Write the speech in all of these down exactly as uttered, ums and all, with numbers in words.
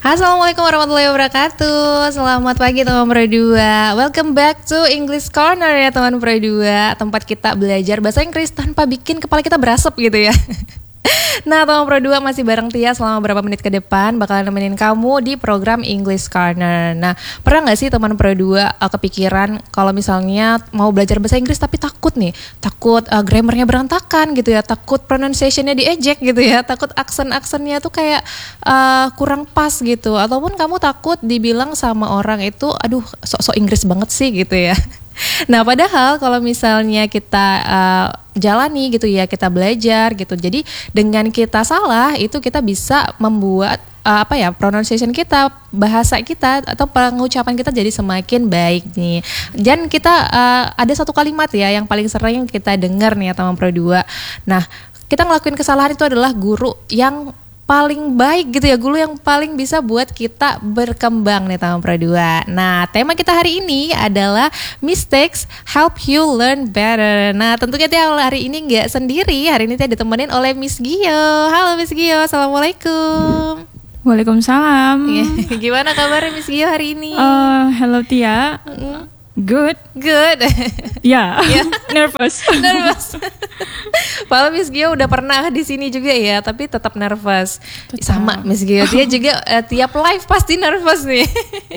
Assalamualaikum warahmatullahi wabarakatuh. Selamat pagi teman Pro dua. Welcome back to English Corner ya teman Pro dua. Tempat kita belajar bahasa Inggris tanpa bikin kepala kita berasap gitu ya. Nah teman Pro dua masih bareng Tia selama beberapa menit ke depan bakalan nemenin kamu di program English Corner. Nah pernah gak sih teman Pro dua uh, kepikiran kalau misalnya mau belajar bahasa Inggris tapi takut nih, takut uh, grammarnya berantakan gitu ya, takut pronunciationnya diejek gitu ya, takut aksen-aksennya tuh kayak uh, kurang pas gitu, ataupun kamu takut dibilang sama orang itu aduh sok-sok Inggris banget sih gitu ya. Nah padahal kalau misalnya kita uh, jalani gitu ya, kita belajar gitu, jadi dengan kita salah itu kita bisa membuat uh, apa ya pronunciation kita, bahasa kita atau pengucapan kita jadi semakin baik nih. Dan kita uh, ada satu kalimat ya yang paling sering kita dengar nih ya teman Pro dua. Nah kita ngelakuin kesalahan itu adalah guru yang paling baik gitu ya, guru yang paling bisa buat kita berkembang nih teman Pro dua. Nah tema kita hari ini adalah mistakes help you learn better. Nah tentunya Tia hari ini nggak sendiri, hari ini Tia ditemenin oleh Miss Gio. Halo Miss Gio, assalamualaikum. Waalaikumsalam. Gimana kabarnya Miss Gio hari ini? Uh, hello Tia. Mm-hmm. Good. Good. Ya. Yeah. Nervous. Nervous. Padahal Miss Gio udah pernah di sini juga ya, tapi tetap nervous. Tetap. Sama Miss Gio, dia juga uh, tiap live pasti nervous nih.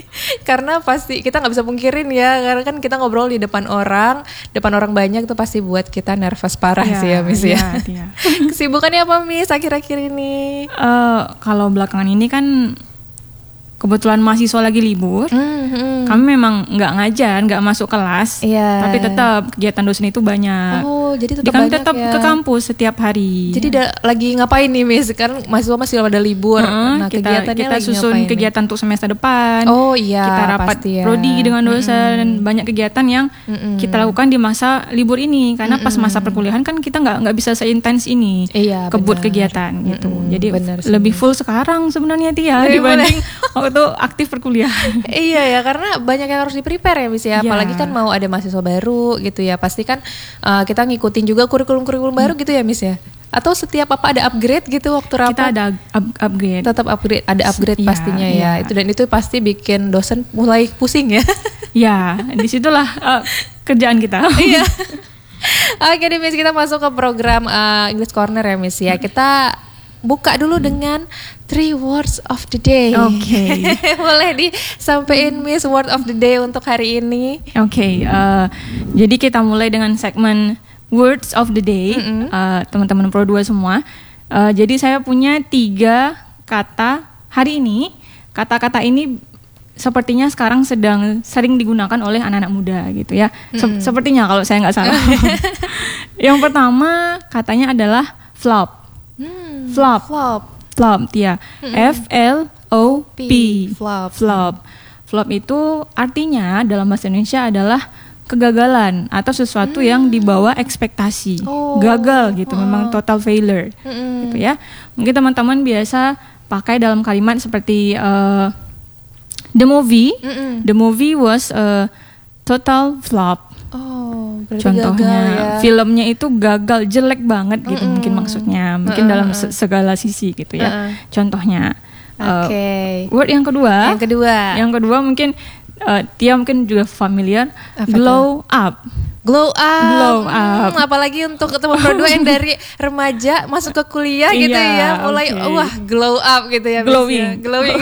Karena pasti kita nggak bisa pungkirin ya, karena kan kita ngobrol di depan orang, depan orang banyak tuh pasti buat kita nervous parah yeah, sih ya Miss ya. Yeah, yeah. Kesibukannya apa Miss akhir-akhir ini? Uh, kalau belakangan ini kan kebetulan mahasiswa lagi libur, mm-hmm. kami memang nggak ngajar, nggak masuk kelas, yeah. tapi tetap kegiatan dosen itu banyak. Oh, jadi tetap kami banyak tetap ya. ke kampus setiap hari. Jadi da- lagi ngapain nih Miss? Kan mahasiswa masih ada libur. Uh-huh, nah kita, kegiatannya kita lagi susun ngapain kegiatan nih? Untuk semester depan. Oh iya. Kita rapat ya. prodi dengan dosen, mm-hmm. banyak kegiatan yang mm-hmm. kita lakukan di masa libur ini. Karena mm-hmm. pas masa perkuliahan kan kita nggak nggak bisa seintens ini iya, kebut benar. Kegiatan mm-hmm. gitu. Jadi benar, lebih full sekarang sebenarnya Tia lebih dibanding waktu aktif perkuliahan. Iya ya, karena banyak yang harus di-prepare ya Miss ya. Apalagi kan mau ada mahasiswa baru gitu ya. Pasti kan uh, kita ngikutin juga kurikulum-kurikulum baru gitu ya Miss ya. Atau setiap apa ada upgrade gitu waktu rapat? Kita ada up- upgrade. Tetap upgrade, ada upgrade ya, pastinya ya. ya. Itu dan itu pasti bikin dosen mulai pusing ya. Ya, disitulah uh, kerjaan kita. Iya. Oke deh Miss, kita masuk ke program uh, English Corner ya Miss ya. Kita buka dulu dengan three words of the day. Oke. Okay. Boleh disampaikan Miss word of the day untuk hari ini? Oke. Okay, uh, jadi kita mulai dengan segmen words of the day. Mm-hmm. Uh, teman-teman Pro dua semua. Uh, jadi saya punya tiga kata hari ini. Kata-kata ini sepertinya sekarang sedang sering digunakan oleh anak-anak muda gitu ya. Se- mm-hmm. Sepertinya kalau saya nggak salah. Yang pertama katanya adalah flop. Hmm, flop. Flop. Flop, ya. Mm-hmm. F L O P. Flop. Flop. Flop itu artinya dalam bahasa Indonesia adalah kegagalan atau sesuatu hmm. yang di bawah ekspektasi. Oh. Gagal gitu, oh. memang total failure. Mm-hmm. Gitu ya. Mungkin teman-teman biasa pakai dalam kalimat seperti uh, the movie. Mm-hmm. The movie was a total flop. Oh, contohnya gagal, ya. Filmnya itu gagal, jelek banget gitu mm-mm. mungkin maksudnya, mungkin mm-mm. dalam se- segala sisi gitu ya. Mm-mm. Contohnya. Oke. Okay. Uh, word yang kedua. Yang kedua. Yang kedua mungkin uh, Tia mungkin juga familiar. Apa glow itu? up. Glow up. Glow up. Hmm, apalagi untuk teman Pro dua yang dari remaja masuk ke kuliah gitu yeah, ya, mulai okay. wah glow up gitu ya. Glowing. Glowing.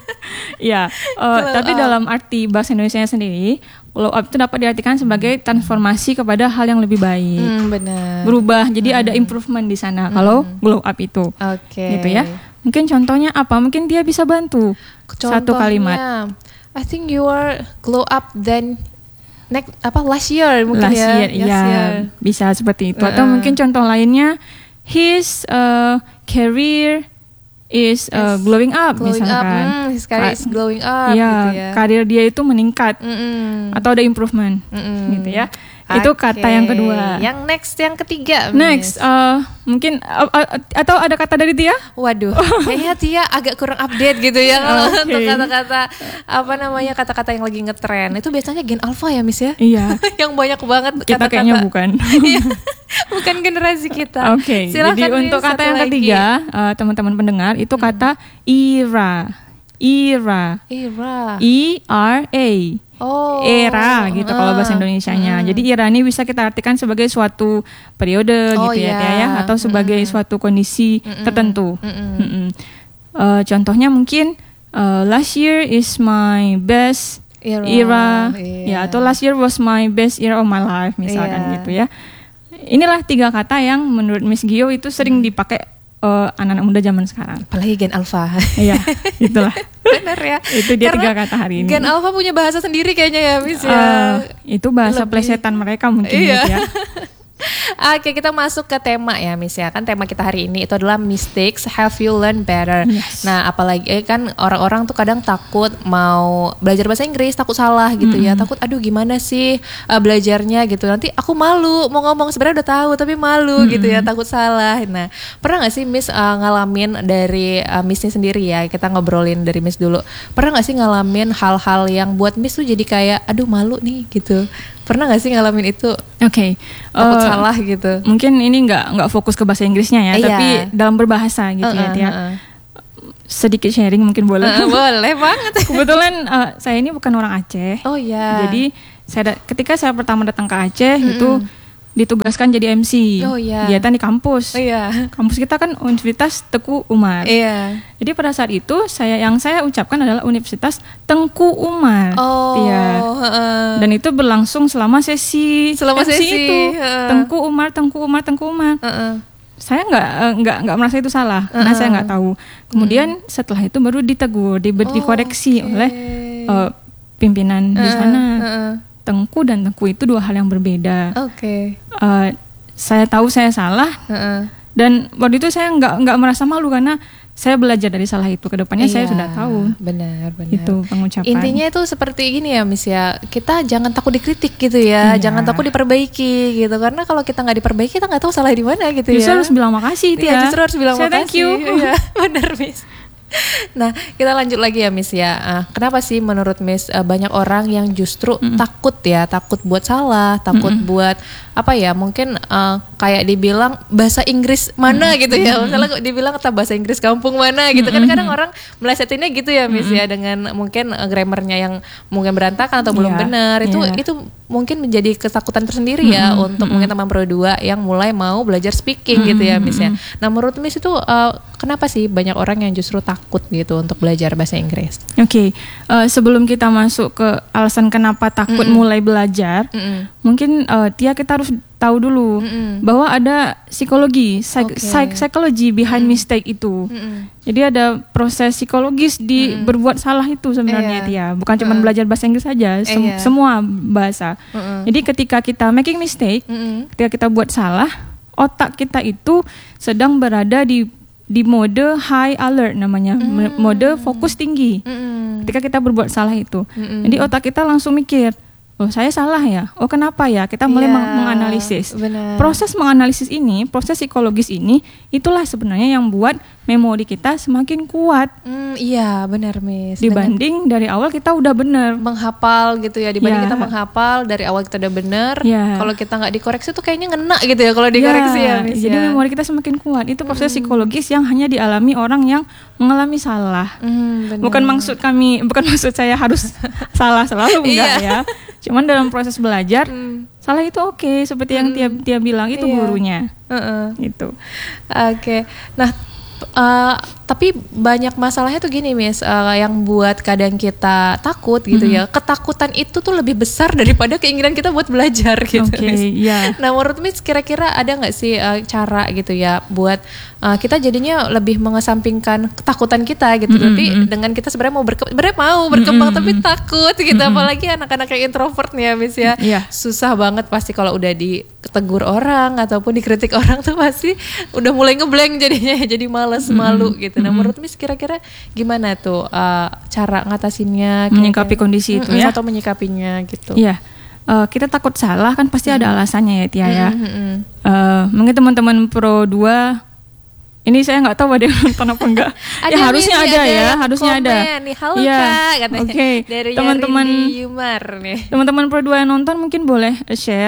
Ya. uh, tapi up. Dalam arti bahasa Indonesianya sendiri, glow up itu dapat diartikan sebagai transformasi kepada hal yang lebih baik. Hmm, benar. Berubah. Jadi hmm. ada improvement di sana hmm. kalau glow up itu. Oke. Okay. Gitu ya. Mungkin contohnya apa? Mungkin dia bisa bantu. Contohnya, satu kalimat. I think you are glow up than next apa last year mungkin last ya. Year, last ya, year. Bisa seperti itu. Uh-uh. Atau mungkin contoh lainnya, his uh, career is uh, glowing up glowing misalkan. Up. Hmm, his career is glowing up. Ya, gitu ya. karir dia itu meningkat. Mm-mm. Atau ada improvement. Mm-mm. Gitu ya. Okay. Itu kata yang kedua. Yang next, yang ketiga. Next, uh, mungkin uh, uh, atau ada kata dari Tia? Waduh, kayaknya Tia agak kurang update gitu ya kalau okay. untuk kata-kata apa namanya kata-kata yang lagi ngetren. Itu biasanya Gen Alpha ya Miss ya? Iya. Yang banyak banget kita kata-kata. Kayaknya bukan. Bukan generasi kita. Oke. Okay. Jadi untuk kata yang lagi. ketiga, uh, teman-teman pendengar itu hmm. kata era. era. Era. E R A. Oh. Era gitu uh, kalau bahasa Indonesianya. Hmm. Jadi era ini bisa kita artikan sebagai suatu periode oh, gitu ya, yeah. Tia ya, atau sebagai mm. suatu kondisi mm-mm. tertentu. Mm-mm. Mm-mm. Uh, contohnya mungkin uh, last year is my best era, era. Yeah. Ya, atau last year was my best era of my life misalkan yeah. gitu ya. Inilah tiga kata yang menurut Miss Gio itu sering mm. dipakai uh, anak-anak muda zaman sekarang. Apalagi Gen Alpha. Iya, itulah. Benar ya. Itu dia Karena tiga kata hari ini. Gen Alpha punya bahasa sendiri kayaknya ya, Miss ya. Uh, itu bahasa Lebih. plesetan mereka mungkin iya. ya. Oke, kita masuk ke tema ya, Miss ya. Kan tema kita hari ini itu adalah mistakes have you learned better. Yes. Nah, apalagi eh, kan orang-orang tuh kadang takut mau belajar bahasa Inggris, takut salah gitu mm-hmm. ya. Takut aduh gimana sih uh, belajarnya gitu. Nanti aku malu mau ngomong, sebenarnya udah tahu tapi malu mm-hmm. gitu ya, takut salah. Nah, pernah gak sih Miss uh, ngalamin dari uh, Missnya sendiri ya, kita ngobrolin dari Miss dulu. Pernah gak sih ngalamin hal-hal yang buat Miss tuh jadi kayak aduh malu nih gitu. Pernah gak sih ngalamin itu? Oke, okay. takut uh, salah gitu. Mungkin ini nggak nggak fokus ke bahasa Inggrisnya ya, iya. tapi dalam berbahasa gitu uh-uh, ya, Tia. Uh-uh. Sedikit sharing mungkin boleh? Uh, boleh banget. Kebetulan uh, saya ini bukan orang Aceh. Oh iya. Jadi saya ketika saya pertama datang ke Aceh mm-hmm. itu ditugaskan jadi M C. Oh iya. Kegiatan di kampus. Oh iya. Kampus kita kan Universitas Tengku Umar. Iya. Jadi pada saat itu saya yang saya ucapkan adalah Universitas Tengku Umar. Oh. Iya. Uh. Dan itu berlangsung selama sesi. Selama M C sesi itu. Uh. Tengku Umar, Tengku Umar, Tengku Umar. Uh-uh. Saya nggak nggak nggak merasa itu salah, uh-uh. karena saya nggak tahu. Kemudian uh-uh. setelah itu baru ditegur, di, oh, dikoreksi okay. oleh uh, pimpinan uh-uh. di sana. Uh-uh. Tengku dan Tengku itu dua hal yang berbeda. Oke. Okay. Uh, saya tahu saya salah uh-uh. dan waktu itu saya nggak nggak merasa malu karena saya belajar dari salah itu. Kedepannya iya, saya sudah tahu. Benar, benar. Itu pengucapan. Intinya itu seperti gini ya, Miss ya. Kita jangan takut dikritik gitu ya. Iya. Jangan takut diperbaiki gitu. Karena kalau kita nggak diperbaiki, kita nggak tahu salah di mana gitu justru ya. Justru harus bilang makasih itu ya. ya. Justru harus bilang saya makasih. Thank you. Iya, benar, Miss. Nah, kita lanjut lagi ya, Miss ya. Uh, kenapa sih menurut Miss uh, banyak orang yang justru mm-hmm. takut ya, takut buat salah, takut mm-hmm. buat apa ya? Mungkin uh, kayak dibilang bahasa Inggris mana mm-hmm. gitu ya. Misalnya dibilang kata bahasa Inggris kampung mana gitu kan. Kadang orang melesetinnya gitu ya, Miss mm-hmm. ya, dengan mungkin uh, grammarnya yang mungkin berantakan atau yeah. belum benar. Itu yeah. itu mungkin menjadi ketakutan tersendiri ya mm-hmm. untuk mm-hmm. mungkin teman Pro dua yang mulai mau belajar speaking mm-hmm. gitu ya, Miss ya. Nah, menurut Miss itu uh, kenapa sih banyak orang yang justru takut takut gitu untuk belajar bahasa Inggris? Oke, okay. uh, sebelum kita masuk ke alasan kenapa takut mm-mm. mulai belajar, mm-mm. mungkin uh, Tia kita harus tahu dulu mm-mm. bahwa ada psikologi, psych- okay. psych- psychology behind mm-mm. mistake itu. Mm-mm. Jadi ada proses psikologis di mm-mm. berbuat salah itu sebenarnya, yeah. Tia. Bukan cuma mm-mm. belajar bahasa Inggris saja, sem- yeah. semua bahasa. Mm-mm. Jadi ketika kita making mistake, mm-mm. ketika kita buat salah, otak kita itu sedang berada di di mode high alert namanya, mm. mode fokus tinggi. Mm. Ketika kita berbuat salah itu, mm. jadi otak kita langsung mikir, oh saya salah ya, oh kenapa ya? Kita mulai yeah, meng- menganalisis. Benar. Proses menganalisis ini, proses psikologis ini, itulah sebenarnya yang buat memori kita semakin kuat. Mm, iya benar, Miss. Dibanding Dengan dari awal kita udah benar menghafal gitu ya, dibanding yeah. kita menghafal dari awal kita udah benar. Yeah. Kalau kita nggak dikoreksi tuh kayaknya ngena gitu ya kalau dikoreksi yeah. ya, Miss. Jadi ya. memori kita semakin kuat. Itu proses mm. psikologis yang hanya dialami orang yang mengalami salah. Mm, bukan maksud kami, bukan maksud saya harus salah selalu enggak ya. Cuman dalam proses belajar mm. salah itu oke, okay. seperti yang mm. Tia, Tia bilang itu yeah. gurunya. Uh-uh. Itu. Oke. Okay. Nah, Uh, tapi banyak masalahnya tuh gini, Miss, uh, yang buat kadang kita takut gitu mm-hmm. ya. Ketakutan itu tuh lebih besar daripada keinginan kita buat belajar gitu. Oke, okay, yeah. Nah, menurut Miss kira-kira ada nggak sih uh, cara gitu ya buat uh, kita jadinya lebih mengesampingkan ketakutan kita gitu. Mm-hmm. Tapi dengan kita sebenarnya mau berkembang, sebenarnya mau berkembang mm-hmm. tapi takut gitu. Mm-hmm. Apalagi anak-anak yang introvert nih ya, Miss ya. Yeah. Susah banget pasti kalau udah ditegur orang ataupun dikritik orang tuh pasti udah mulai ngeblank jadinya, jadi malas, malu mm-hmm. gitu. Nah, mm-hmm. menurut Miss kira-kira gimana tuh uh, cara ngatasinnya, menyikapi kondisi itu ya, atau menyikapinya gitu? Iya, uh, kita takut salah kan pasti mm-hmm. ada alasannya ya, Tia ya. Mm-hmm. Uh, mungkin teman-teman Pro dua ini saya nggak tahu ada yang nonton apa enggak. Ada, ya harusnya Miss, ada, ada ya, harusnya ada. Nih, halo ya, Kak, katanya. Oke, okay. teman-teman Yumar nih. Teman-teman Pro dua yang nonton mungkin boleh share.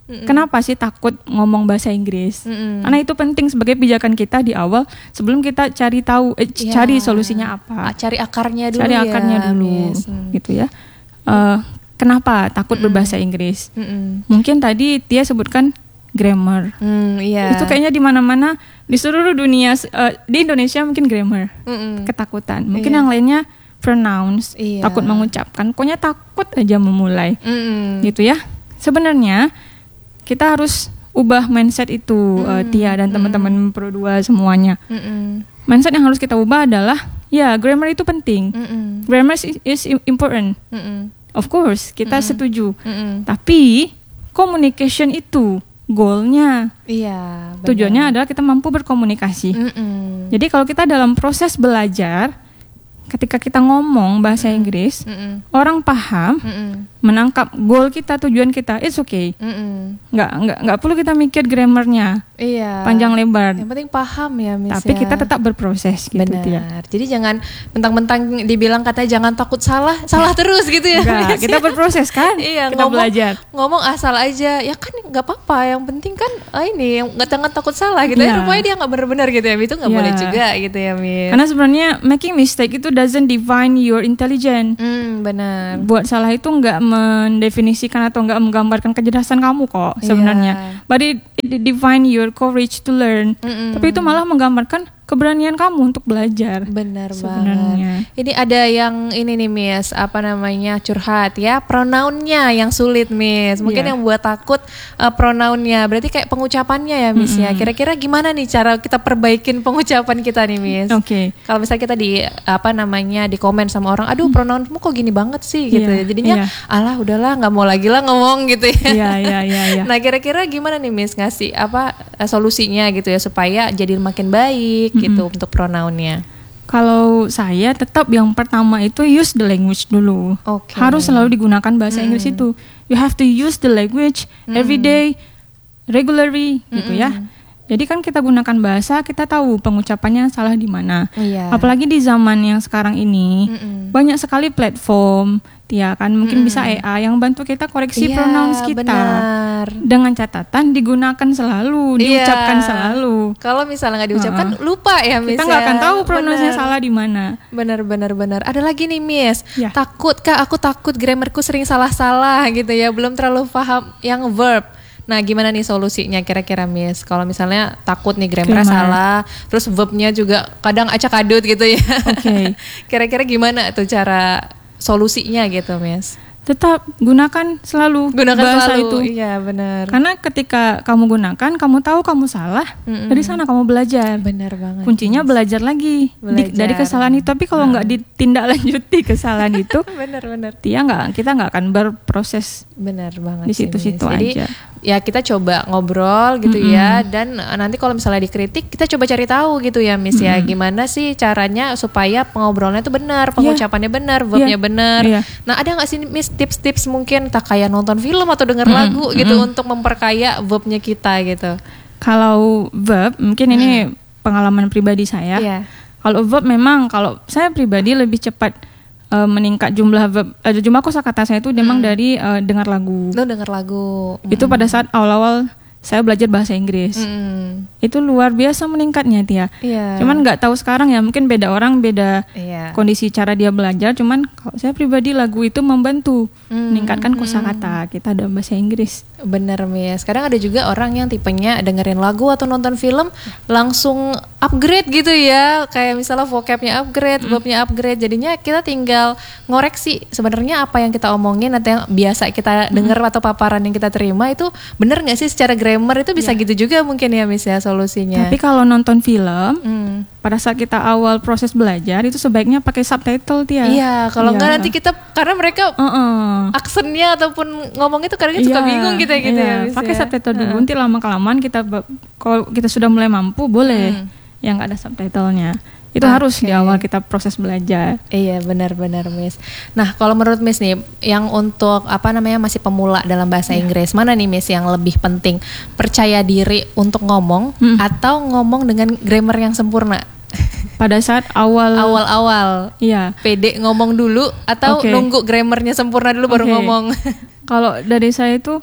Mm-mm. Kenapa sih takut ngomong bahasa Inggris? Mm-mm. Karena itu penting sebagai pijakan kita di awal sebelum kita cari tahu, eh, yeah. cari solusinya apa. Cari akarnya dulu cari ya. Cari akarnya dulu, yes. hmm. gitu ya. Uh, kenapa takut Mm-mm. berbahasa Inggris? Mm-mm. Mungkin tadi Tia sebutkan grammar. Mm, yeah. Itu kayaknya di mana-mana di seluruh dunia, uh, di Indonesia mungkin grammar, Mm-mm. ketakutan. Mungkin yeah. yang lainnya pronounce, iya. takut mengucapkan, pokoknya takut aja memulai, mm. gitu ya. Sebenarnya kita harus ubah mindset itu, mm. uh, Tia dan teman-teman mm. Pro dua semuanya. Mm-mm. Mindset yang harus kita ubah adalah, ya grammar itu penting, Mm-mm. grammar is, is important, Mm-mm. of course kita Mm-mm. setuju. Mm-mm. Tapi communication itu goalnya, iya, tujuannya adalah kita mampu berkomunikasi. Mm-mm. Jadi kalau kita dalam proses belajar, ketika kita ngomong bahasa Mm-mm. Inggris, Mm-mm. orang paham, Mm-mm. menangkap goal kita, tujuan kita, it's okay. Mm-mm. Nggak nggak nggak perlu kita mikir grammarnya, iya. panjang lebar. Yang penting paham ya, Miss. Tapi ya. kita tetap berproses, gitu. Benar. Tia. Jadi jangan mentang-mentang dibilang katanya jangan takut salah, salah terus gitu ya. Enggak, kita berproses kan, iya, kita ngomong, belajar. Ngomong asal aja, ya kan nggak apa-apa. Yang penting kan ah ini, nggak jangan takut salah gitu. Yeah. Ya, rupanya dia nggak benar-benar gitu ya, itu nggak yeah. boleh juga gitu ya, Miss. Karena sebenarnya making mistake itu doesn't define your intelligence. Hmm, benar. Buat salah itu nggak mendefinisikan atau nggak menggambarkan kecerdasan kamu kok sebenarnya. Yeah. But it, it define your courage to learn. Mm-mm. Tapi itu malah menggambarkan keberanian kamu untuk belajar. Benar sebenarnya. Banget. Ini ada yang ini nih, Miss, apa namanya, curhat ya, pronounnya yang sulit, Miss. Mungkin yeah. yang buat takut uh, pronounnya. Berarti kayak pengucapannya ya, Miss, mm-hmm. ya. Kira-kira gimana nih cara kita perbaikin pengucapan kita nih, Miss? Oke. Okay. Kalau misalnya kita di apa namanya di komen sama orang, aduh pronounmu kok gini banget sih gitu. Yeah. Jadinya yeah. alah udahlah nggak mau lagi lah ngomong gitu ya. Iya iya iya. iya. Nah kira-kira gimana nih, Miss, ngasih apa solusinya gitu ya supaya jadi makin baik gitu mm-hmm. untuk pronounnya? Kalau saya tetap yang pertama itu use the language dulu. Okay. Harus selalu digunakan bahasa mm. Inggris itu. You have to use the language mm. every day, regularly, mm-mm. gitu ya. Jadi kan kita gunakan bahasa, kita tahu pengucapannya salah di mana. Yeah. Apalagi di zaman yang sekarang ini, Mm-mm. banyak sekali platform, Tia kan mungkin Mm-mm. bisa A I yang bantu kita koreksi yeah, pronouns kita. Benar. Dengan catatan digunakan selalu, yeah. diucapkan selalu. Kalau misalnya nggak diucapkan, uh-uh. lupa ya, Miss. Kita nggak akan tahu pronounsnya salah di mana. Benar, benar, benar. Ada lagi nih, Miss. Yeah. Takut kak, aku takut grammarku sering salah-salah gitu ya, belum terlalu paham yang verb. Nah gimana nih solusinya kira-kira, Miss? Kalau misalnya takut nih grammar salah, terus verbnya juga kadang acak-adut gitu ya. Oke. Okay. Kira-kira gimana tuh cara solusinya gitu, Miss? Tetap gunakan selalu gunakan bahasa selalu. itu. Iya benar. Karena ketika kamu gunakan, kamu tahu kamu salah, Mm-mm. dari sana kamu belajar. Benar banget. Kuncinya Miss. belajar lagi belajar. Di, dari kesalahan itu. Tapi kalau nggak nah. ditindaklanjuti kesalahan itu, benar-benar. Dia nggak, kita nggak akan berproses. Benar banget. Di situ-situ aja. Jadi ya kita coba ngobrol gitu Mm-mm. ya, dan nanti kalau misalnya dikritik kita coba cari tahu gitu ya, Miss Mm-mm. ya, gimana sih caranya supaya pengobrolnya itu benar, pengucapannya yeah. benar, verbnya yeah. benar. Yeah. Nah ada nggak sih, Miss, tips-tips mungkin tak kayak nonton film atau denger Mm-mm. lagu gitu Mm-mm. untuk memperkaya verbnya kita gitu? Kalau verb mungkin mm. ini pengalaman pribadi saya. Yeah. Kalau verb memang kalau saya pribadi lebih cepat Uh, meningkat jumlah verb, uh, jumlah kosakata saya itu memang hmm. dari uh, dengar lagu. Lo dengar lagu. Hmm. Itu pada saat awal-awal saya belajar bahasa Inggris. Hmm. Itu luar biasa meningkatnya, Tia. Yeah. Cuman nggak tahu sekarang ya, mungkin beda orang, beda yeah. kondisi cara dia belajar. Cuman kalau saya pribadi lagu itu membantu hmm. meningkatkan kosakata hmm. kita dalam bahasa Inggris. Bener, Miss. Kadang ada juga orang yang tipenya dengerin lagu atau nonton film langsung upgrade gitu ya, kayak misalnya vocabnya upgrade, hmm. verbnya upgrade. Jadinya kita tinggal ngoreksi sebenarnya apa yang kita omongin atau yang biasa kita dengar hmm. atau paparan yang kita terima itu bener nggak sih secara grammar itu bisa yeah. gitu juga mungkin ya, Miss ya, solusinya. Tapi kalau nonton film hmm. pada saat kita awal proses belajar itu sebaiknya pakai subtitle, Tia. Iya, kalau yeah. nggak nanti kita karena mereka uh-uh. aksennya ataupun ngomong itu kadang yeah. suka bingung gitu ya, gitu yeah. ya, Miss. Pakai ya. subtitle dulu, uh-huh. nanti lama-kelamaan kita kalau kita sudah mulai mampu boleh hmm. yang nggak ada subtitlenya. Itu okay. harus di awal kita proses belajar. Iya, benar-benar, Miss. Nah, kalau menurut Miss nih, yang untuk apa namanya masih pemula dalam bahasa yeah. Inggris, mana nih, Miss, yang lebih penting? Percaya diri untuk ngomong hmm. atau ngomong dengan grammar yang sempurna? Pada saat awal awal-awal. Iya. Pede ngomong dulu atau okay. nunggu grammarnya sempurna dulu baru okay. ngomong? Kalau dari saya itu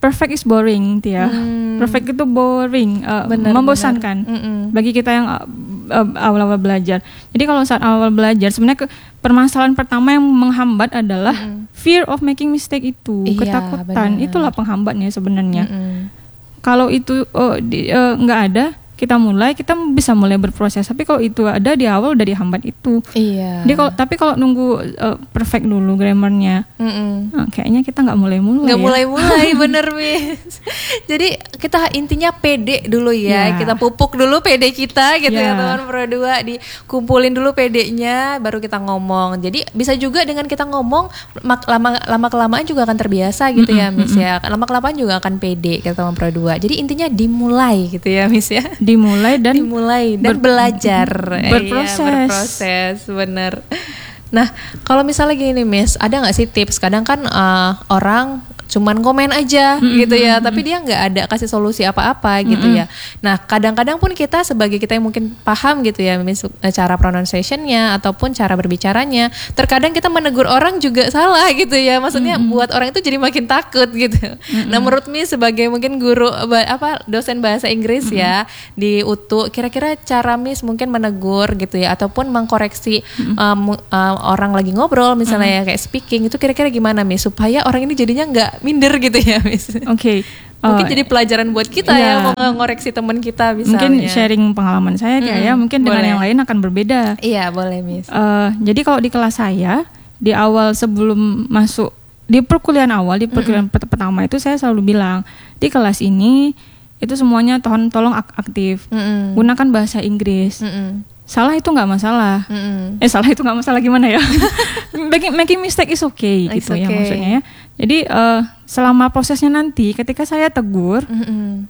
perfect is boring, Tia. Hmm. Perfect itu boring, uh, bener, membosankan bener. Bagi kita yang uh, uh, awal-awal belajar. Jadi kalau saat awal belajar, sebenarnya ke, permasalahan pertama yang menghambat adalah mm. fear of making mistake itu, iya, ketakutan. Bener. Itulah penghambatnya sebenarnya. Mm-mm. Kalau itu uh, di, uh, nggak ada, kita mulai, kita bisa mulai berproses. Tapi kalau itu ada di awal udah dihambat itu. Iya. Jadi kalau tapi kalau nunggu uh, perfect dulu grammarnya, nah, kayaknya kita nggak mulai-mulai. Nggak ya. mulai-mulai, bener Miss. Jadi kita intinya pede dulu ya. Yeah. Kita pupuk dulu pede kita, gitu yeah. ya teman Pro dua. Dikumpulin dulu pedenya, baru kita ngomong. Jadi bisa juga dengan kita ngomong, lama lama kelamaan juga akan terbiasa, gitu mm-hmm, ya Miss mm-hmm. ya. Lama kelamaan juga akan pede, kata teman Pro dua. Jadi intinya dimulai, gitu ya Miss ya. Dimulai dan dimulai dan ber- belajar berproses iya, berproses bener. Nah kalau misalnya gini Miss, ada nggak sih tips? Kadang kan uh, orang cuman komen aja mm-hmm. gitu ya, tapi dia nggak ada kasih solusi apa-apa mm-hmm. gitu ya. Nah kadang-kadang pun kita sebagai kita yang mungkin paham gitu ya, Miss, cara pronunciation-nya ataupun cara berbicaranya, terkadang kita menegur orang juga salah gitu ya. Maksudnya mm-hmm. buat orang itu jadi makin takut gitu. Mm-hmm. Nah menurut Miss sebagai mungkin guru apa dosen bahasa Inggris mm-hmm. ya di U T U, kira-kira cara Miss mungkin menegur gitu ya ataupun mengkoreksi mm-hmm. um, um, orang lagi ngobrol misalnya mm-hmm. ya kayak speaking, itu kira-kira gimana Miss supaya orang ini jadinya nggak minder gitu ya Miss. Oke. Okay. Mungkin uh, jadi pelajaran buat kita yeah. ya mau ngoreksi teman kita misalnya. Mungkin sharing pengalaman saya mm-hmm. ya, mungkin boleh. Dengan yang lain akan berbeda. Iya, boleh Miss. Uh, jadi kalau di kelas saya di awal sebelum masuk di perkuliahan awal, di perkuliahan mm-hmm. pertama itu saya selalu bilang, di kelas ini itu semuanya tolong tolong aktif. Mm-hmm. Gunakan bahasa Inggris. Mm-hmm. Salah itu nggak masalah, mm-hmm. eh salah itu nggak masalah gimana ya? making, making mistake is okay It's gitu okay. ya maksudnya ya. Jadi uh, selama prosesnya nanti, ketika saya tegur, mm-hmm.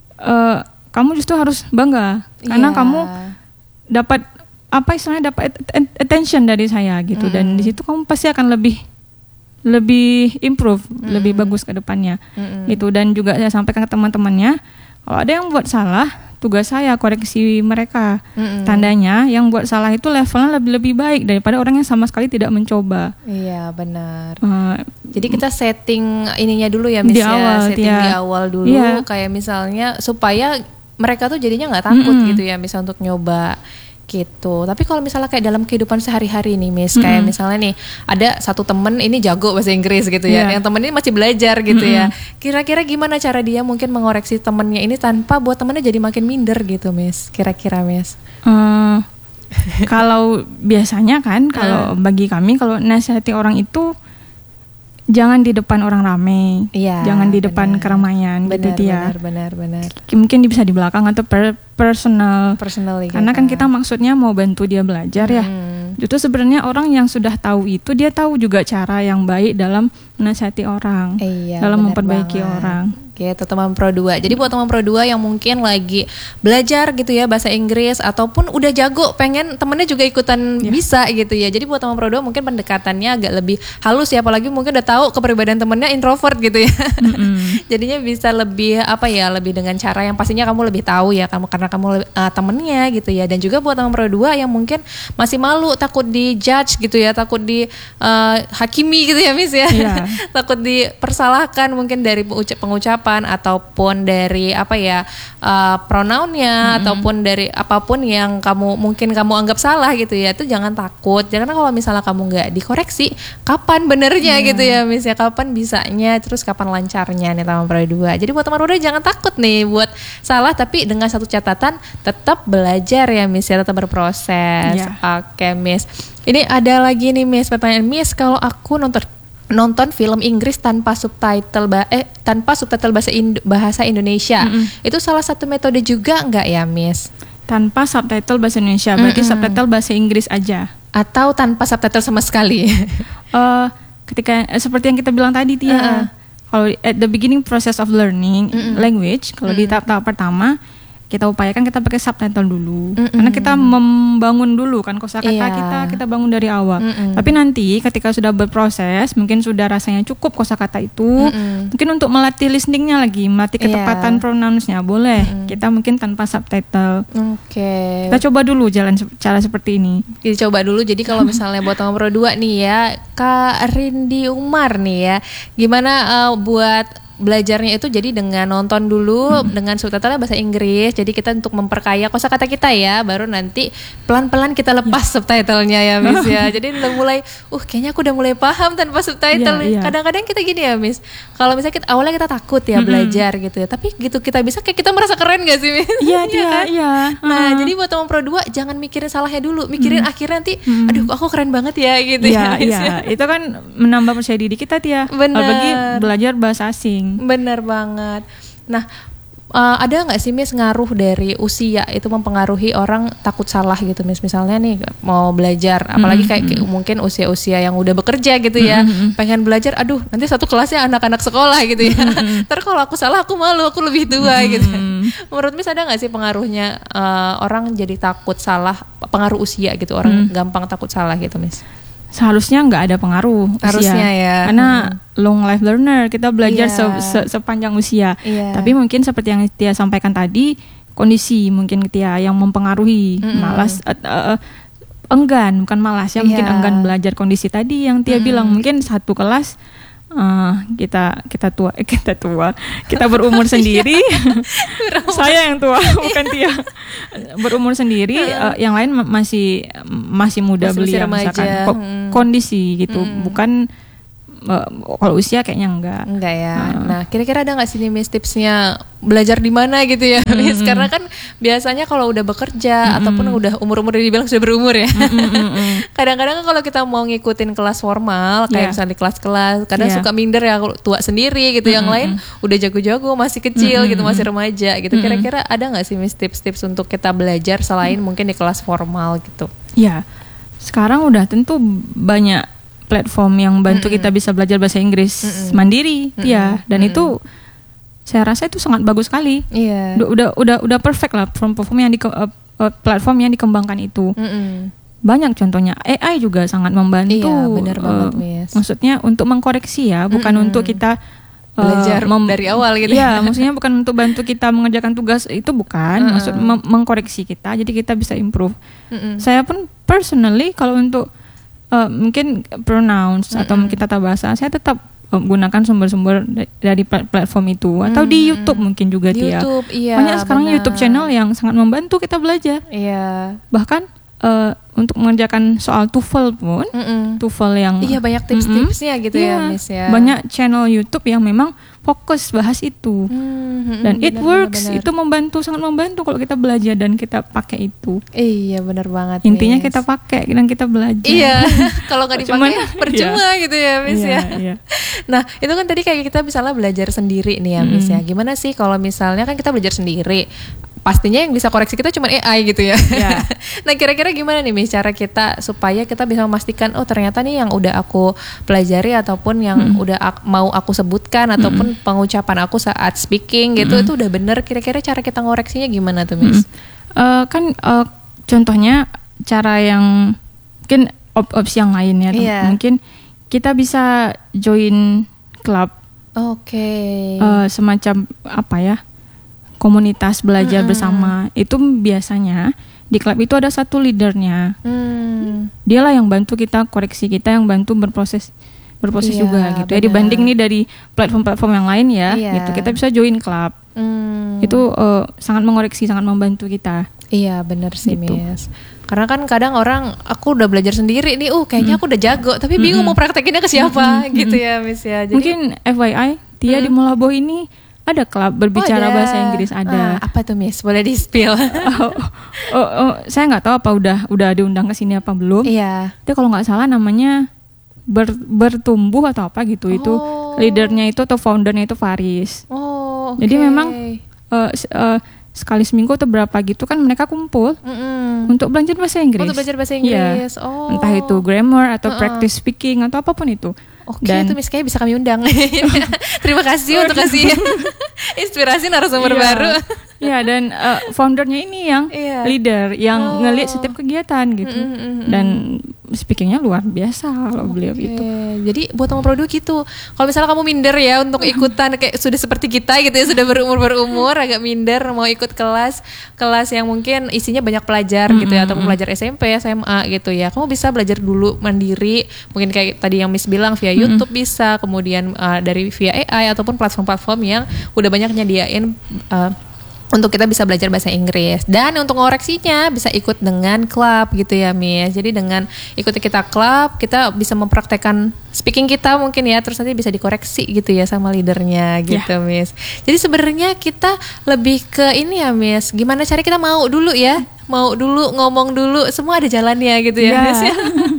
uh, kamu justru harus bangga karena yeah. kamu dapat apa istilahnya dapat attention dari saya gitu, mm-hmm. dan di situ kamu pasti akan lebih lebih improve, mm-hmm. lebih bagus ke depannya, mm-hmm. gitu. Dan juga saya sampaikan ke teman-temannya, kalau ada yang buat salah, tugas saya koreksi mereka. Mm-hmm. Tandanya yang buat salah itu levelnya lebih lebih baik daripada orang yang sama sekali tidak mencoba. Iya benar. Uh, Jadi kita setting ininya dulu ya Miss di ya, awal, setting ya. di awal dulu, yeah. kayak misalnya supaya mereka tuh jadinya nggak takut mm-hmm. gitu ya Miss untuk nyoba. Gitu. Tapi kalau misalnya kayak dalam kehidupan sehari-hari nih Miss, mm-hmm. kayak misalnya nih ada satu temen ini jago bahasa Inggris gitu ya, yeah. yang temen ini masih belajar gitu mm-hmm. ya. Kira-kira gimana cara dia mungkin mengoreksi temennya ini tanpa buat temennya jadi makin minder gitu Miss? Kira-kira Miss? Uh, kalau biasanya kan, kalau uh. bagi kami kalau nasihati orang itu jangan di depan orang ramai, ya, jangan di depan benar. Keramaian, benar, gitu ya. Benar, benar, benar. Mungkin bisa di belakang atau per, personal. Personal karena kan kita maksudnya mau bantu dia belajar hmm. ya. Justru sebenarnya orang yang sudah tahu itu, dia tahu juga cara yang baik dalam menasihati orang, iya, dalam memperbaiki banget. Orang. Gitu teman Pro dua. Jadi buat teman Pro dua yang mungkin lagi belajar gitu ya bahasa Inggris ataupun udah jago pengen temennya juga ikutan yeah. bisa gitu ya. Jadi buat teman Pro dua mungkin pendekatannya agak lebih halus ya, apalagi mungkin udah tahu kepribadian temennya introvert gitu ya. Mm-hmm. Jadinya bisa lebih apa ya, lebih dengan cara yang pastinya kamu lebih tahu ya, kamu karena kamu uh, temennya gitu ya. Dan juga buat teman Pro dua yang mungkin masih malu, takut di judge gitu ya, takut di uh, hakimi gitu ya Miss ya. Yeah. Takut dipersalahkan mungkin dari pengucapan ataupun dari apa ya uh, pronounnya mm-hmm. ataupun dari apapun yang kamu mungkin kamu anggap salah gitu ya, itu jangan takut. Jangan kalau misalnya kamu nggak dikoreksi, kapan benernya yeah. gitu ya Miss ya, kapan bisanya, terus kapan lancarnya nih teman Pro dua. Jadi buat teman Pro dua jangan takut nih buat salah, tapi dengan satu catatan, tetap belajar ya Miss ya, tetap berproses. Yeah. Oke Miss. Ini ada lagi nih Miss, pertanyaan Miss, kalau aku nonton nonton film Inggris tanpa subtitle ba- eh tanpa subtitle bahasa Indo- bahasa Indonesia, mm-hmm. itu salah satu metode juga nggak ya Miss? Tanpa subtitle bahasa Indonesia, berarti mm-hmm. subtitle bahasa Inggris aja? Atau tanpa subtitle sama sekali? uh, ketika eh, seperti yang kita bilang tadi Tia, uh-uh. kalau at the beginning process of learning mm-hmm. language, kalau mm-hmm. di tahap-tahap pertama kita upayakan kita pakai subtitle dulu, mm-mm. karena kita membangun dulu kan kosakata yeah. kita kita bangun dari awal. Mm-mm. Tapi nanti ketika sudah berproses, mungkin sudah rasanya cukup kosakata itu, mm-mm. mungkin untuk melatih listeningnya lagi, melatih ketepatan yeah. pronounsnya boleh. Mm-mm. Kita mungkin tanpa subtitle. Oke. Okay. Kita coba dulu jalan cara seperti ini. Kita coba dulu. Jadi kalau misalnya buat nomor dua nih ya, Kak Rindi Umar nih ya, gimana uh, buat belajarnya itu jadi dengan nonton dulu hmm. dengan subtitlenya bahasa Inggris. Jadi kita untuk memperkaya kosakata kita ya, baru nanti pelan-pelan kita lepas yeah. subtitlenya ya Miss ya. Jadi udah mulai, uh kayaknya aku udah mulai paham tanpa subtitle. Yeah, yeah. Kadang-kadang kita gini ya Miss, kalau misalnya kita, awalnya kita takut ya mm-hmm. belajar gitu ya, tapi gitu kita bisa kayak kita merasa keren gak sih Miss? Iya dia, kan? Iya. Nah uh. jadi buat teman Pro dua jangan mikirin salahnya dulu, mikirin mm. akhirnya nanti, mm. aduh aku keren banget ya gitu yeah, ya. Iya iya. Itu kan menambah percaya diri kita Tia. Bener. Apalagi belajar bahasa asing. Bener banget. Nah, uh, ada nggak sih Miss ngaruh dari usia itu mempengaruhi orang takut salah gitu Miss? Misalnya nih mau belajar, apalagi kayak, kayak mungkin usia-usia yang udah bekerja gitu ya, mm-hmm. pengen belajar, aduh nanti satu kelasnya anak-anak sekolah gitu ya. Mm-hmm. Ntar kalau aku salah aku malu, aku lebih tua mm-hmm. gitu. Menurut Miss ada nggak sih pengaruhnya uh, orang jadi takut salah, pengaruh usia gitu, orang mm. gampang takut salah gitu Miss? Seharusnya nggak ada pengaruh harusnya usia. Ya Karena hmm. long life learner, kita belajar yeah. se- se- sepanjang usia. Yeah. Tapi mungkin seperti yang Tia sampaikan tadi, kondisi mungkin Tia yang mempengaruhi, mm-hmm. malas uh, uh, enggan, bukan malas ya, yeah. mungkin enggan belajar, kondisi tadi yang Tia mm-hmm. bilang, mungkin satu kelas uh, kita kita tua eh, kita tua kita berumur sendiri. Saya yang tua bukan Tia. Berumur sendiri, uh, yang lain masih masih muda masih belia misalkan. Ko- hmm. kondisi gitu, hmm. bukan uh, kalau usia kayaknya enggak. Enggak ya. Uh. Nah, kira-kira ada nggak sih nih Miss tipsnya belajar di mana gitu ya Miss? Mm-hmm. Karena kan biasanya kalau udah bekerja mm-hmm. ataupun udah umur-umur dibilang sudah berumur ya. Mm-hmm. Kadang-kadang kan kalau kita mau ngikutin kelas formal kayak yeah. misalnya di kelas-kelas, kadang yeah. suka minder ya tua sendiri gitu. Mm-hmm. Yang lain udah jago-jago, masih kecil mm-hmm. gitu, masih remaja gitu. Mm-hmm. Kira-kira ada nggak sih Miss tips-tips untuk kita belajar selain mm-hmm. mungkin di kelas formal gitu? Ya, sekarang udah tentu banyak platform yang bantu mm-hmm. kita bisa belajar bahasa Inggris mm-hmm. mandiri, mm-hmm. ya. Dan mm-hmm. itu saya rasa itu sangat bagus sekali. Iya. Udah udah udah udah perfect lah platform yang di uh, platform yang dikembangkan itu. Mm-hmm. Banyak contohnya. A I juga sangat membantu. Iya, benar uh, banget, Miss. Maksudnya untuk mengkoreksi ya, bukan mm-hmm. untuk kita uh, belajar mem- dari awal gitu. Ya, maksudnya bukan untuk bantu kita mengerjakan tugas, itu bukan. Mm-hmm. Maksud mem- mengkoreksi kita, jadi kita bisa improve. Mm-hmm. Saya pun personally kalau untuk uh, mungkin pronouns mm-hmm. atau mungkin tata bahasa, saya tetap gunakan sumber-sumber dari platform itu atau hmm. di YouTube mungkin juga Tia. YouTube, iya, banyak sekarang benar. YouTube channel yang sangat membantu kita belajar. Iya. Bahkan uh, untuk mengerjakan soal TOEFL pun, Mm-mm. TOEFL yang iya banyak tips-tipsnya gitu iya, ya Miss ya. Banyak channel YouTube yang memang fokus bahas itu. Hmm, dan it benar, works, benar. itu membantu, sangat membantu kalau kita belajar dan kita pakai itu. Iya benar banget. Intinya Miss. kita pakai dan kita belajar. Iya. Kalau nggak dipakai percuma iya. gitu ya Miss iya, ya. Iya. Nah itu kan tadi kayak kita misalnya belajar sendiri nih ya Miss mm. ya. Gimana sih kalau misalnya kan kita belajar sendiri, pastinya yang bisa koreksi kita cuma A I gitu ya. Yeah. Nah kira-kira gimana nih Miss cara kita supaya kita bisa memastikan oh ternyata nih yang udah aku pelajari ataupun yang mm. udah ak- mau aku sebutkan ataupun mm. pengucapan aku saat speaking gitu mm. itu udah bener. Kira-kira cara kita ngoreksinya gimana tuh Miss? Mm. Uh, kan uh, contohnya cara yang mungkin op- opsi yang lain ya. Yeah. Mungkin kita bisa join klub. Oke. Okay. Uh, semacam apa ya? Komunitas belajar mm-hmm. bersama. Itu biasanya di klub itu ada satu leadernya. Mm. Dialah yang bantu kita, koreksi kita, yang bantu berproses berproses iya, juga gitu. Benar. Ya dibanding nih dari platform-platform yang lain ya, iya. gitu. Kita bisa join klub. Mm. Itu uh, sangat mengoreksi, sangat membantu kita. Iya, benar sih, gitu. Miss. Karena kan kadang orang aku udah belajar sendiri nih, uh kayaknya mm. aku udah jago, tapi bingung mm. mau praktekinnya ke siapa mm. gitu ya, Miss ya. Jadi, mungkin F Y I, Tia mm. di Mulabo ini ada klub berbicara oh, bahasa Inggris ada. Uh, apa tuh Miss? Boleh di-spill? oh, oh, oh, saya nggak tahu apa udah udah diundang ke sini apa belum. Iya. Tapi kalau nggak salah namanya ber, bertumbuh atau apa gitu. Oh. Itu leadernya itu atau foundernya itu Faris. Oh. Okay. Jadi memang uh, uh, sekali seminggu atau berapa gitu kan mereka kumpul mm-hmm. untuk belajar bahasa Inggris. Untuk belajar bahasa Inggris. Ya. Oh. Entah itu grammar atau uh-uh. practice speaking atau apapun itu. Oke, okay, itu Miss kayaknya bisa kami undang. Terima kasih untuk kasih inspirasi narasumber iya. baru. Iya, dan uh, foundernya ini yang yeah. leader, yang oh. ngelihat setiap kegiatan gitu. Mm-hmm. Dan speakingnya luar biasa kalau beliau Oke, itu. Jadi buat teman Pro dua gitu. Kalau misalnya kamu minder ya untuk ikutan kayak sudah seperti kita gitu ya, sudah berumur-berumur agak minder mau ikut kelas kelas yang mungkin isinya banyak pelajar Mm-hmm. gitu ya, atau pelajar S M P, S M A gitu ya. Kamu bisa belajar dulu mandiri, mungkin kayak tadi yang Miss bilang via Mm-hmm. YouTube bisa, kemudian uh, dari via A I ataupun platform-platform yang udah banyak nyediain uh, untuk kita bisa belajar bahasa Inggris. Dan untuk ngoreksinya bisa ikut dengan klub gitu ya Miss. Jadi dengan ikuti kita klub, kita bisa mempraktekkan speaking kita mungkin ya, terus nanti bisa dikoreksi gitu ya sama leadernya gitu yeah. Miss. Jadi sebenarnya kita lebih ke ini ya Miss, gimana cara kita mau dulu ya, mau dulu ngomong dulu, semua ada jalannya gitu ya yeah. Miss ya.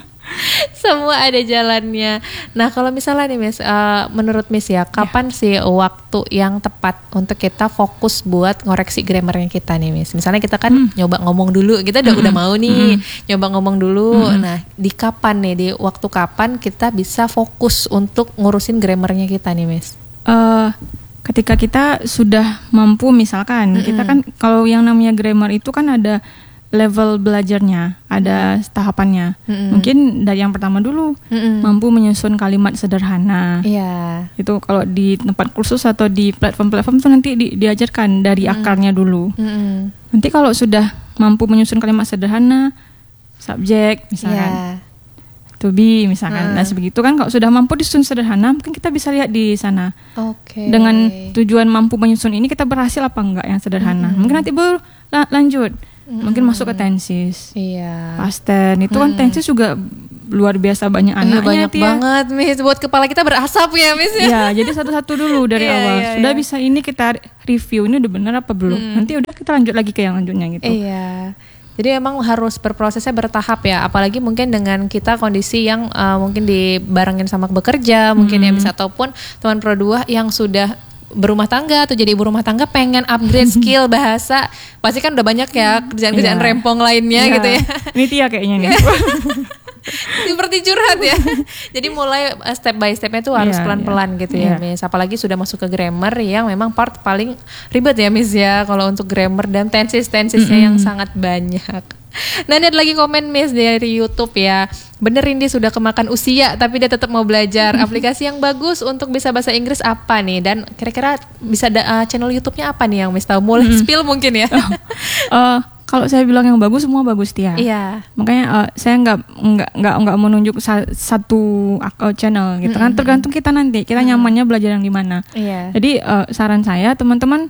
Semua ada jalannya. Nah kalau misalnya nih Miss, uh, menurut Miss ya, kapan yeah. sih waktu yang tepat untuk kita fokus buat ngoreksi grammarnya kita nih Miss? Misalnya kita kan mm. nyoba ngomong dulu, kita udah mm. udah mau nih mm. nyoba ngomong dulu. Mm. Nah di kapan nih, di waktu kapan kita bisa fokus untuk ngurusin grammarnya kita nih Miss? Uh, ketika kita sudah mampu, misalkan mm-hmm. kita kan kalau yang namanya grammar itu kan ada level belajarnya, ada tahapannya. Mm-hmm. Mungkin dari yang pertama dulu, mm-hmm. mampu menyusun kalimat sederhana. Iya. Yeah. Itu kalau di tempat kursus atau di platform-platform itu nanti di, diajarkan dari mm-hmm. akarnya dulu. Mm-hmm. Nanti kalau sudah mampu menyusun kalimat sederhana, subjek misalkan, yeah. to be misalkan, mm. nah sebegitu kan kalau sudah mampu disusun sederhana, mungkin kita bisa lihat di sana. Okay. Dengan tujuan mampu menyusun ini kita berhasil apa enggak yang sederhana. Mm-hmm. Mungkin nanti baru la- lanjut. Mm-hmm. Mungkin masuk ke tenses, iya. past tense itu kan mm. tenses juga luar biasa banyak anaknya. Iya, banyak ya. banget Miss, buat kepala kita berasap ya Miss ya. Ya, jadi satu-satu dulu dari iya, awal. Iya, Sudah iya. bisa ini kita review ini udah benar apa belum. Mm. Nanti udah kita lanjut lagi ke yang lanjutnya gitu. Iya. Jadi emang harus berprosesnya bertahap ya, apalagi mungkin dengan kita kondisi yang uh, mungkin dibarengin sama bekerja, mungkin mm. ya bisa, ataupun teman Pro dua yang sudah berumah tangga atau jadi ibu rumah tangga pengen upgrade skill bahasa, pasti kan udah banyak ya kerjaan-kerjaan yeah. rempong lainnya yeah. gitu ya. Ini Tia kayaknya nih. Seperti curhat ya. Jadi mulai step by stepnya tuh harus yeah, pelan-pelan yeah. gitu ya yeah. Miss. Apalagi sudah masuk ke grammar yang memang part paling ribet ya Miss ya, kalau untuk grammar dan tenses-tensesnya mm-hmm. yang sangat banyak. Nah ini ada lagi komen Miss dari YouTube ya. Bener ini sudah kemakan usia tapi dia tetap mau belajar. Aplikasi yang bagus untuk bisa bahasa Inggris apa nih? Dan kira-kira bisa ada uh, channel YouTube-nya apa nih yang Miss tahu? Mulai hmm. spill mungkin ya. Oh. Uh, kalau saya bilang yang bagus semua bagus Tia. Iya. Makanya uh, saya nggak nggak nggak nggak mau nunjuk sa- satu uh, channel gitu mm-hmm. kan. Tergantung kita nanti kita mm. nyamannya belajar yang di mana. Iya. Jadi uh, saran saya teman-teman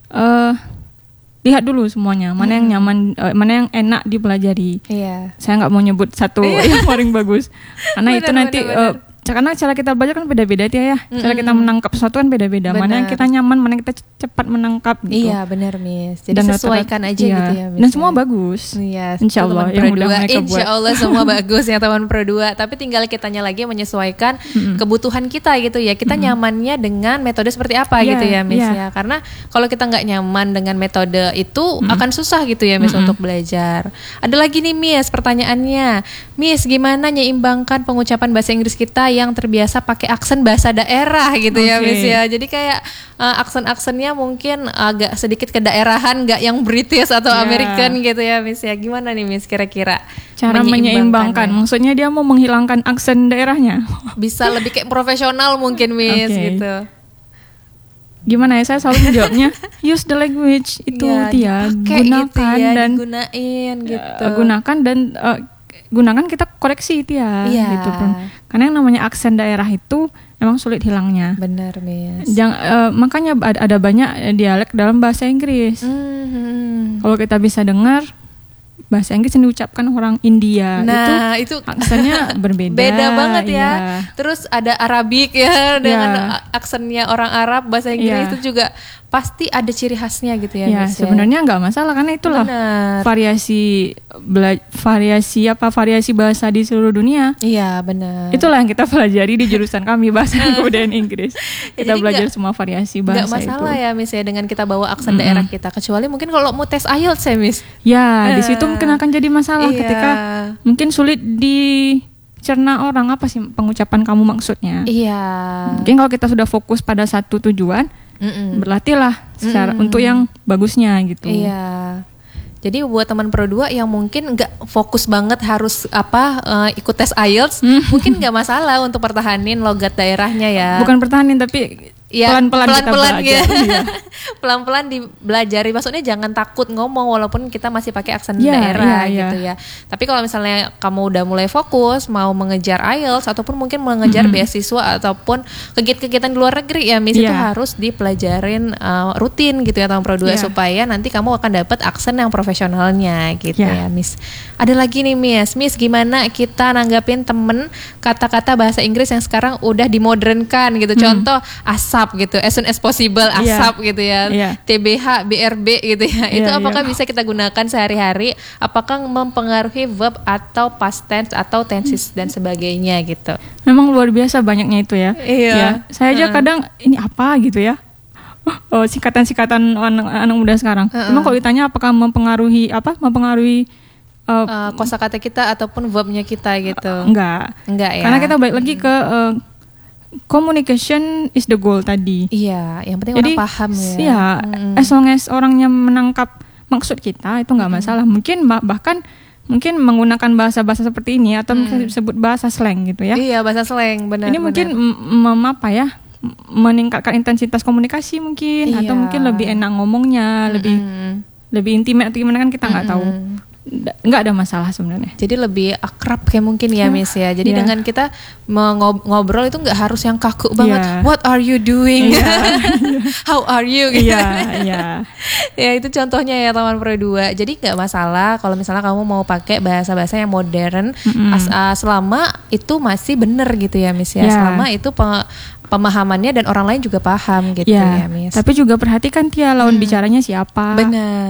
uh, lihat dulu semuanya, mana hmm. yang nyaman, uh, mana yang enak dipelajari. Iya. Saya nggak mau nyebut satu yang paling bagus, karena benar, itu nanti benar, benar. Uh, karena cara kita belajar kan beda-beda ya, mm-hmm. cara kita menangkap sesuatu kan beda-beda. Benar. Mana yang kita nyaman, mana yang kita cepat menangkap. Gitu. Iya benar Miss. Jadi dan sesuaikan aja iya. gitu ya Miss. Dan semua bagus. Iya. Insya Allah yang mudah mereka buat. Insya Allah semua bagus ya teman Pro dua. Tapi tinggal kitanya lagi menyesuaikan mm-hmm. kebutuhan kita gitu ya. Kita mm-hmm. nyamannya dengan metode seperti apa yeah, gitu ya Miss yeah. ya. Karena kalau kita nggak nyaman dengan metode itu mm-hmm. akan susah gitu ya Miss mm-hmm. untuk belajar. Ada lagi nih Miss pertanyaannya. Miss gimana menyeimbangkan pengucapan bahasa Inggris kita yang terbiasa pakai aksen bahasa daerah gitu okay. ya Miss ya. Jadi kayak uh, aksen-aksennya mungkin agak sedikit kedaerahan, nggak yang British atau yeah. American gitu ya Miss ya. Gimana nih Miss kira-kira cara menyeimbangkan? Maksudnya dia mau menghilangkan aksen daerahnya? Bisa lebih kayak profesional mungkin Miss okay. gitu. Gimana ya, saya selalu menjawabnya use the language itu ya, dia gunakan gitu ya, dan gunain gitu. Uh, gunakan dan uh, gunakan kita koreksi itu ya yeah. gitu pun. Karena yang namanya aksen daerah itu memang sulit hilangnya. Benar Miss. Jangan, uh, makanya ada, ada banyak dialek dalam bahasa Inggris. Mm-hmm. Kalau kita bisa dengar bahasa Inggris yang diucapkan orang India nah, itu, itu aksennya berbeda. Beda banget ya. Iya. Terus ada Arabik ya dengan yeah. aksennya orang Arab, bahasa Inggris yeah. itu juga pasti ada ciri khasnya gitu ya. Ya, Miss, sebenarnya nggak masalah karena itulah bener. variasi bela- variasi apa variasi bahasa di seluruh dunia. Iya benar. Itulah yang kita pelajari di jurusan kami bahasa dan kebudayaan Inggris. Kita jadi belajar gak, semua variasi bahasa itu. Nggak masalah itu. Ya Miss ya dengan kita bawa aksen mm-hmm. daerah kita. Kecuali mungkin kalau mau tes I E L T S ya Miss. Ya di situ mungkin akan jadi masalah iya. ketika mungkin sulit dicerna orang apa sih pengucapan kamu maksudnya. Iya. Mungkin kalau kita sudah fokus pada satu tujuan. Mm-mm. Berlatihlah secara Mm-mm. untuk yang bagusnya gitu. Iya. Jadi buat teman Pro dua yang mungkin nggak fokus banget harus apa uh, ikut tes I E L T S, mungkin nggak masalah untuk pertahanin logat daerahnya ya. Bukan pertahanin tapi Ya, pelan-pelan kita pelan-pelan belajar. gitu. Iya. Pelan-pelan dibelajari. Maksudnya jangan takut ngomong walaupun kita masih pakai aksen Yeah, daerah yeah, gitu ya. Tapi kalau misalnya kamu udah mulai fokus mau mengejar I E L T S ataupun mungkin mengejar Mm-hmm. beasiswa ataupun kegiatan-kegiatan di luar negeri ya, Miss, itu Yeah. harus dipelajarin uh, rutin gitu ya tahun Pro dua Yeah. supaya nanti kamu akan dapat aksen yang profesionalnya gitu Yeah. ya, Miss. Ada lagi nih, Miss. Miss, gimana kita nanggapin temen kata-kata bahasa Inggris yang sekarang udah dimodernkan gitu. Contoh asap gitu, as soon as possible, Iya. asap gitu ya, Iya. T B H, B R B gitu ya. Itu Iya, apakah iya. bisa kita gunakan sehari-hari? Apakah mempengaruhi verb atau past tense atau tenses dan sebagainya gitu? Memang luar biasa banyaknya itu ya. Iya. Ya, saya aja Heeh. kadang ini apa gitu ya. Oh, singkatan-singkatan anak, anak muda sekarang. Heeh. Memang kalau ditanya apakah mempengaruhi apa? Mempengaruhi uh, Uh, kosakata kita ataupun verbnya kita gitu. enggak. Enggak ya. Karena kita balik lagi ke uh, communication is the goal tadi. Iya, yang penting Jadi orang paham ya. ya, Mm-mm. as long as orangnya menangkap maksud kita itu nggak masalah. Mungkin bah- bahkan mungkin menggunakan bahasa-bahasa seperti ini atau Mm. disebut bahasa slang gitu ya. Iya, bahasa slang benar. Ini mungkin m- mem- apa ya? m- meningkatkan intensitas komunikasi mungkin Iya. atau mungkin lebih enak ngomongnya, lebih Mm-mm. lebih intimate atau gimana kan kita nggak tahu. Mm-mm. Nggak nggak ada masalah sebenarnya. Jadi lebih akrab kayak mungkin ya, Miss ya. Jadi Iya. dengan kita mengob- ngobrol itu nggak harus yang kaku banget. Iya. What are you doing? Iya. How are you? Gitu. Iya, iya. Ya itu contohnya ya teman Pro dua. Jadi nggak masalah kalau misalnya kamu mau pakai bahasa-bahasa yang modern, Mm-mm. as- ah, selama itu masih bener gitu ya, Miss ya. Ya. Selama itu pe- pemahamannya dan orang lain juga paham gitu ya, Ya, Miss. tapi juga perhatikan Tia lawan bicaranya siapa. Benar.